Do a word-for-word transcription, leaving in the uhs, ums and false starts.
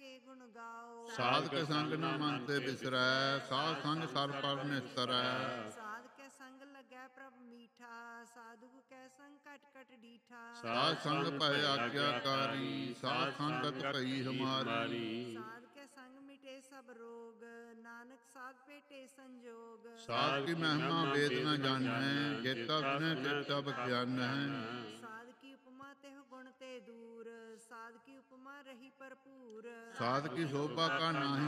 ਕੇ ਗੁਣ ਗਾਓ। ਸਾਧ ਕੇ ਸੰਗ ਨ ਮਨ ਤੇ ਬਿਸਰੈ, ਸਾਧ ਸੰਗ ਸਰ ਪਰ ਨਿਸਤਰੈ। ਸਾਧ ਕੇ ਸੰਗ ਲੱਗੈ ਪ੍ਰਭ ਮੀਠਾ, ਸਾਧੂ ਕੈ ਸੰਗ ਘਟ ਘਟ ਡੀਠਾ। ਸਾਧ ਸੰਗ ਭੈ ਆਗਿਆਕਾਰੀ, ਸਾਧ ਸੰਗਤ ਭਈ ਹਮਾਰੀ। ਸਾਧ ਕੇ ਸੰਗ ਮਿਟੇ ਸਭ ਰੋਗ, ਨਾਨਕ ਸਾਧ ਭੇਟੇ ਸੰਜੋਗ। ਸਾਧ ਕੀ ਮਹਿਮਾ ਵੇਦ ਨ ਜਾਣੈ, ਜੇਤਾ ਸੁਣੈ ਤੇਤਾ ਬਖਿਆਨੈ। ਸਾਧ ਕੀ ਉਪਮਾ ਤਿਹੁ ਗੁਣ ਤੇ ਦੂਰ, ਸਾਧ ਕੀ ਉਪਮਾ ਰਹੀ ਭਰਪੂਰ। ਸਾਧ ਕੀ ਸੋਭਾ ਕਾ ਨਾਹੀ